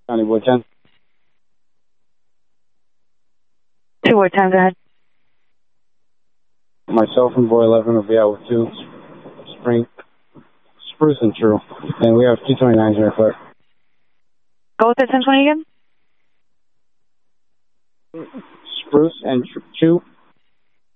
County Board 10. 2 Ward 10, go ahead. Myself and Boy 11 will be out with 2. Spruce and True. And we have 229s here, clear. Go with the 1020 again? Spruce and True.